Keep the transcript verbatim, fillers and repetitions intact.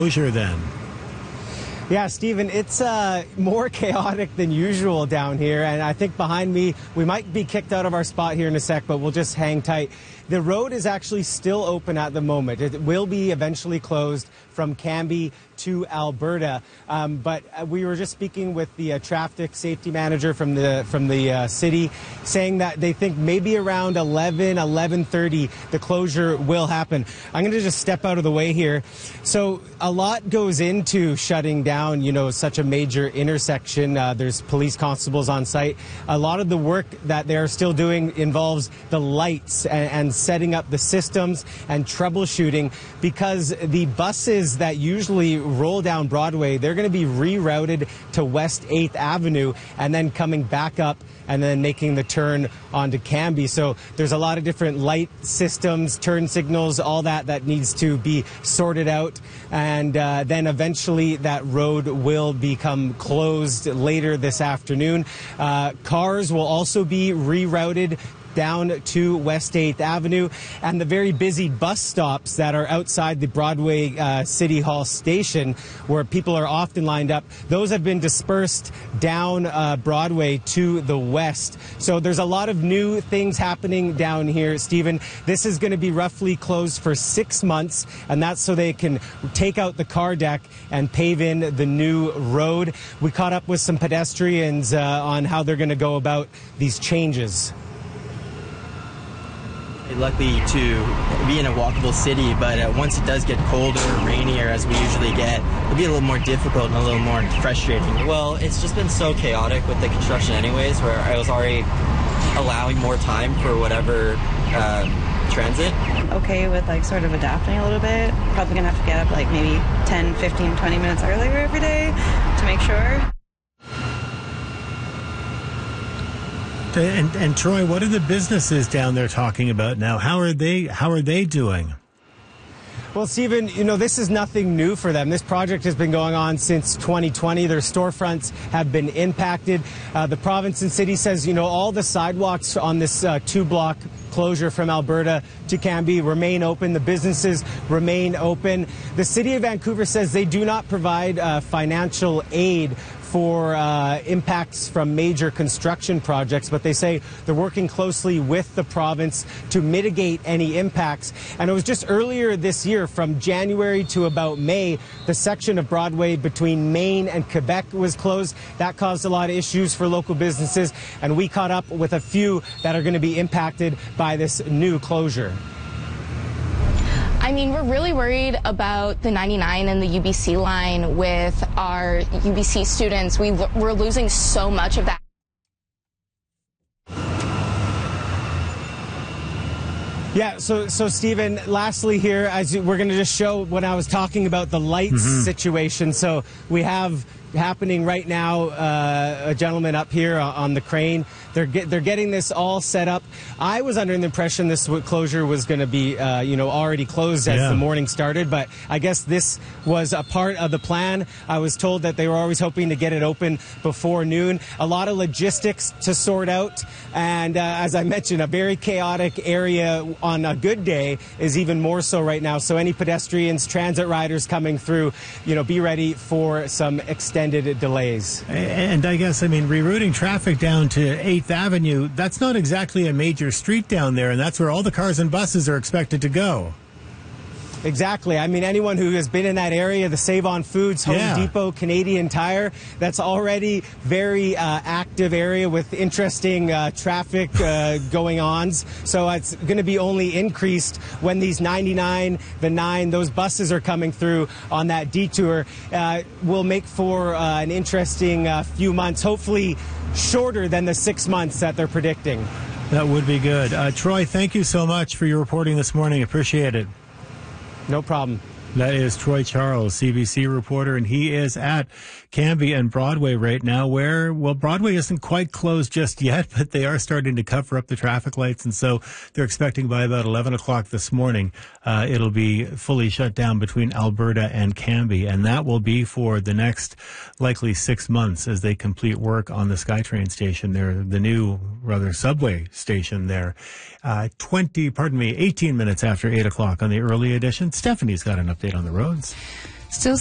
closure then? Yeah, Stephen, it's uh, more chaotic than usual down here, and I think behind me, we might be kicked out of our spot here in a sec, but we'll just hang tight. The road is actually still open at the moment. It will be eventually closed from Cambie to Alberta, um, but we were just speaking with the uh, traffic safety manager from the from the uh, city, saying that they think maybe around eleven, eleven thirty, the closure will happen. I'm going to just step out of the way here. So a lot goes into shutting down, you know, such a major intersection. Uh, there's police constables on site. A lot of the work that they're still doing involves the lights and, and setting up the systems and troubleshooting, because the buses that usually roll down Broadway, they're going to be rerouted to West eighth Avenue and then coming back up and then making the turn onto Cambie. So there's a lot of different light systems, turn signals, all that that needs to be sorted out. And uh, then eventually that road will become closed later this afternoon. Uh, cars will also be rerouted down to West eighth Avenue, and the very busy bus stops that are outside the Broadway uh, City Hall station, where people are often lined up, those have been dispersed down uh, Broadway to the west. So there's a lot of new things happening down here, Stephen. This is going to be roughly closed for six months, and that's so they can take out the car deck and pave in the new road. We caught up with some pedestrians uh, on how they're going to go about these changes. Luckily to be in a walkable city, but uh, once it does get colder or rainier, as we usually get, it'll be a little more difficult and a little more frustrating. Well, it's just been so chaotic with the construction anyways, where I was already allowing more time for whatever um, transit. Okay with like sort of adapting a little bit. Probably gonna have to get up like maybe ten, fifteen, twenty minutes earlier every day to make sure. And, and Troy, what are the businesses down there talking about now? How are they? How are they doing? Well, Stephen, you know, this is nothing new for them. This project has been going on since twenty twenty. Their storefronts have been impacted. Uh, the province and city says, you know, all the sidewalks on this uh, two-block closure from Alberta to Cambie remain open. The businesses remain open. The city of Vancouver says they do not provide uh, financial aid for uh, impacts from major construction projects, but they say they're working closely with the province to mitigate any impacts. And it was just earlier this year, from January to about May, the section of Broadway between Maine and Quebec was closed. That caused a lot of issues for local businesses, and we caught up with a few that are going to be impacted by this new closure. I mean, we're really worried about the ninety-nine and the U B C line with our U B C students. We, we're losing so much of that. Yeah, so, so Stephen, lastly here, as you, we're going to just show when I was talking about the lights mm-hmm. situation. So we have happening right now, uh, a gentleman up here on the crane. They're get, they're getting this all set up. I was under the impression this closure was going to be, uh, you know, already closed as yeah. the morning started, but I guess this was a part of the plan. I was told that they were always hoping to get it open before noon. A lot of logistics to sort out, and uh, as I mentioned, a very chaotic area on a good day is even more so right now. So any pedestrians, transit riders coming through, you know, be ready for some extended delays. And I guess, I mean, rerouting traffic down to eighth Avenue, that's not exactly a major street down there, and that's where all the cars and buses are expected to go. Exactly. I mean, anyone who has been in that area, the Save On Foods, Home yeah. Depot, Canadian Tire, that's already very uh, active area with interesting uh, traffic uh, going on. So it's going to be only increased when these ninety-nine, the nine, those buses are coming through on that detour. Uh, will make for uh, an interesting uh, few months, hopefully shorter than the six months that they're predicting. That would be good. Uh, Troy, thank you so much for your reporting this morning. Appreciate it. No problem. That is Troy Charles, C B C reporter, and he is at Cambie and Broadway right now, where, well, Broadway isn't quite closed just yet, but they are starting to cover up the traffic lights, and so they're expecting by about eleven o'clock this morning, uh, it'll be fully shut down between Alberta and Cambie, and that will be for the next likely six months as they complete work on the SkyTrain station there, the new, rather, subway station there. Uh, twenty, pardon me, eighteen minutes after eight o'clock on the early edition. Stephanie's got an update on the roads. Still